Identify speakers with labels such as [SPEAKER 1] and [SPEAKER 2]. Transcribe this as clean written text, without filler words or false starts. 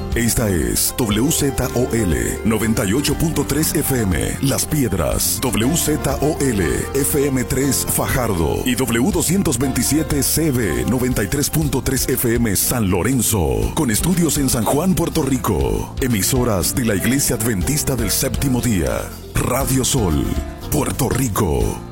[SPEAKER 1] Esta es WZOL 98.3 FM Las Piedras, WZOL FM 3 Fajardo y W227 CB 93.3 FM San Lorenzo, con estudios en San Juan, Puerto Rico. Emisoras de la Iglesia Adventista del Séptimo Día. Radio Sol, Puerto Rico.